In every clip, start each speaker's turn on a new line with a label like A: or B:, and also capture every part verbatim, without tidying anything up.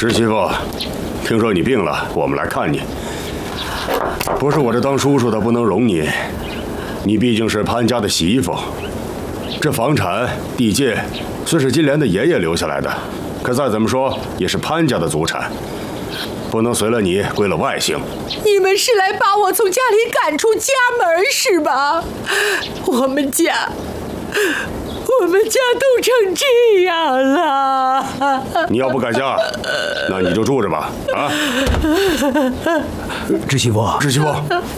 A: 侄媳妇，听说你病了，我们来看你。不是我这当叔叔的不能容你，你毕竟是潘家的媳妇。这房产地界虽是金莲的爷爷留下来的，可再怎么说也是潘家的祖产，不能随了你归了外姓。
B: 你们是来把我从家里赶出家门是吧？我们家。 我们家都成这样了，
A: 你要不改嫁，那你就住着吧，啊！
C: 侄媳妇，
A: 侄媳妇，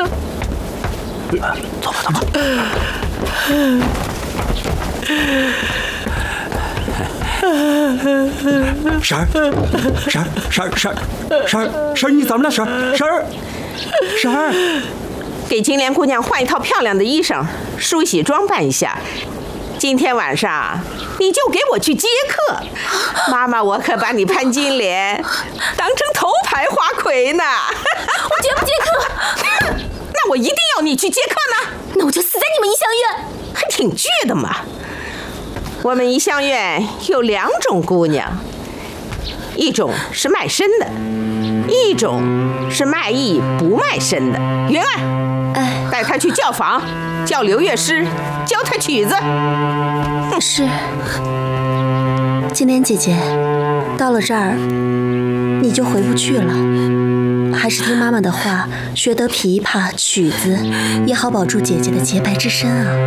C: 走吧，走吧。婶儿，婶儿，婶儿，婶儿，婶儿，婶儿，你怎么了？婶儿，婶儿，婶儿，
D: 给金莲姑娘换一套漂亮的衣裳，梳洗装扮一下。 今天晚上你就给我去接客，妈妈我可把你潘金莲当成头牌花魁呢。
E: 我绝不接客。
D: 那我一定要你去接客呢。
E: 那我就死在你们怡香院。
D: 还挺倔的嘛。我们怡香院有两种姑娘，一种是卖身的，一种是卖艺不卖身的。云儿，哎，带她去教坊。 叫刘乐师教他曲子。
E: 是，金莲姐姐，到了这儿你就回不去了，还是听妈妈的话，学得琵琶曲子，也好保住姐姐的洁白之身啊。